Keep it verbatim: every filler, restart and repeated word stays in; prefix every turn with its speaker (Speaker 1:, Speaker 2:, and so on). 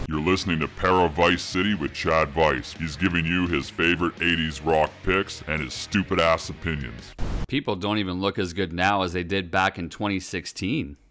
Speaker 1: You're listening to Para Vice City with Chad Vice. He's giving you his favorite eighties rock picks and his stupid ass opinions.
Speaker 2: People don't even look as good now as they did back in twenty sixteen.